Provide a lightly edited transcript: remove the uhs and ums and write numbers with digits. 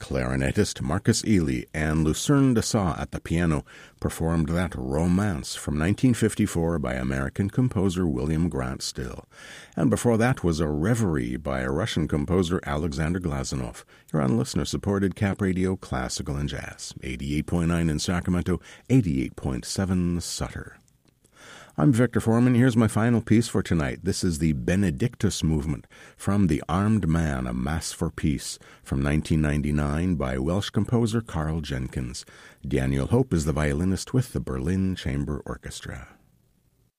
clarinetist Marcus Ely and Lucerne Dessau at the piano performed that Romance from 1954 by American composer William Grant Still. And before that was a Reverie by Russian composer Alexander Glazunov. You're on listener-supported Cap Radio Classical and Jazz, 88.9 in Sacramento, 88.7 Sutter. I'm Victor Foreman. Here's my final piece for tonight. This is the Benedictus Movement from The Armed Man, A Mass for Peace from 1999 by Welsh composer Carl Jenkins. Daniel Hope is the violinist with the Berlin Chamber Orchestra.